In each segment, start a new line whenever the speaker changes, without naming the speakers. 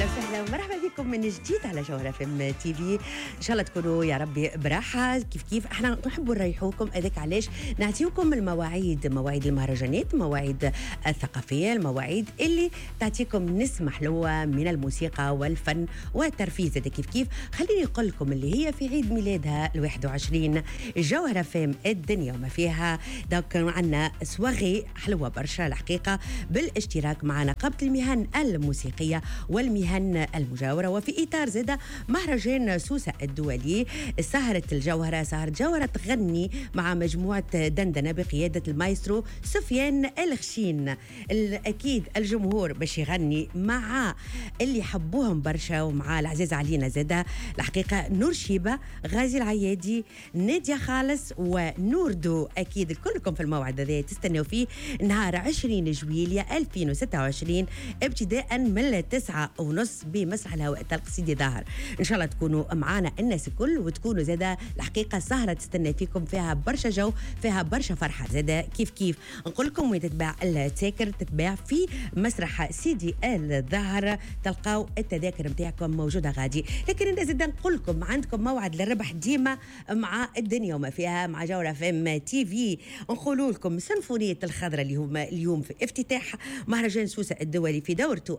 وسهلا ومرحبا بكم من جديد على جوهرة فم تي في. ان شاء الله تكونوا يا ربي براحه. كيف احنا نحبوا نريحوكم، هذاك علاش نعطيوكم المواعيد، مواعيد المهرجانات، مواعيد الثقافيه، المواعيد اللي تعطيكم نسمة حلوه من الموسيقى والفن والترفيه. زاد كيف خليني نقول لكم اللي هي في عيد ميلادها ال21 جوهرة فم الدنيا وما فيها. دونك عندنا سواغي حلوه برشا الحقيقه بالاشتراك معنا قبل المهن الموسيقيه والمهن المجاورة، وفي إطار زادة مهرجان سوسة الدولي. سهرة الجوهرة، سهرة جوهرة تغني مع مجموعة دندنة بقيادة المايسترو سفيان الخشين. أكيد الجمهور باش يغني مع اللي يحبوهم برشا ومع العزيز علينا زادة الحقيقة نور شيبة، غازي العيادي، نادية خالص ونوردو. أكيد كلكم في الموعد هذا تستنوا فيه نهار 20 جويلية 2026 ابتداء من 9:30 بمسرح الهواء الطلق سيدي ظاهر. ان شاء الله تكونوا معنا الناس الكل وتكونوا زاده الحقيقه سهره تستنى فيكم فيها برشا جو، فيها برشا فرحه زاده. كيف نقول لكم وين تتباع التذاكر؟ تتباع في مسرح سيدي الظاهر، تلقاو التذاكر نتاعكم موجوده غادي. لكن انا زاده نقول لكم عندكم موعد للربح ديما مع الدنيا وما فيها، مع جوهرة فم تي في. نقولوا لكم سيمفونيه الخضراء اللي هما اليوم في افتتاح مهرجان سوسة الدولي في دورته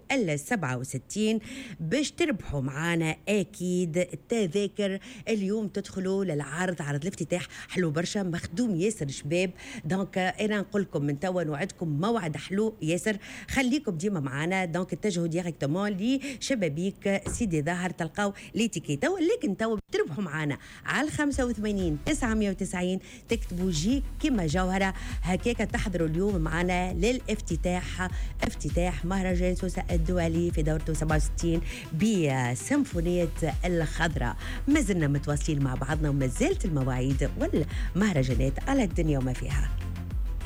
ال67 باش تربحوا معانا اكيد التذاكر. اليوم تدخلوا للعرض، عرض الافتتاح حلو برشا، مخدوم ياسر شباب. دونك انا نقول لكم من توا نوعدكم موعد حلو ياسر، خليكم ديما معانا. دونك اتجهوا ديريكتومون لشبابيك سيدي ظاهر تلقاو ليتيكيتا. لكن توا تربحوا معانا على 85 990 تكتبوا جي كما جوهرة هكاك تحضروا اليوم معنا للافتتاح، افتتاح مهرجان سوسة الدولي في دورته 67 بسيمفونية الخضراء. ما زلنا متواصلين مع بعضنا وما زالت المواعيد والمهرجانات على الدنيا وما فيها.